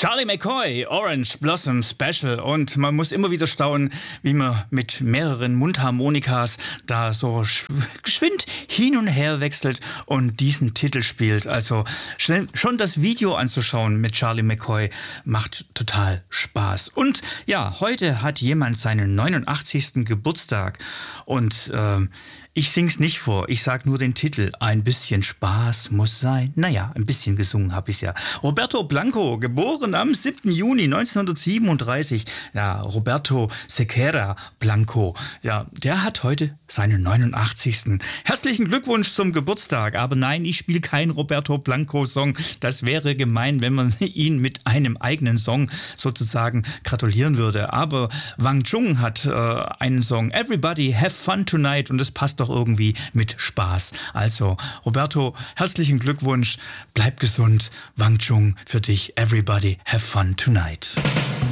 Charlie McCoy, Orange Blossom Special, und man muss immer wieder staunen, wie man mit mehreren Mundharmonikas da so geschwind hin und her wechselt und diesen Titel spielt. Also schon das Video anzuschauen mit Charlie McCoy macht total Spaß. Und ja, heute hat jemand seinen 89. Geburtstag und ich sing's nicht vor, ich sag nur den Titel. Ein bisschen Spaß muss sein. Naja, ein bisschen gesungen habe ich's ja. Roberto Blanco, geboren am 7. Juni 1937. Ja, Roberto Sequeira Blanco. Ja, der hat heute seinen 89. Herzlichen Glückwunsch zum Geburtstag. Aber nein, ich spiele keinen Roberto Blanco-Song. Das wäre gemein, wenn man ihn mit einem eigenen Song sozusagen gratulieren würde. Aber Wang Chung hat einen Song, Everybody Have Fun Tonight, und das passt doch irgendwie mit Spaß. Also, Roberto, herzlichen Glückwunsch, bleib gesund. Wang Chung für dich, Everybody Have Fun Tonight.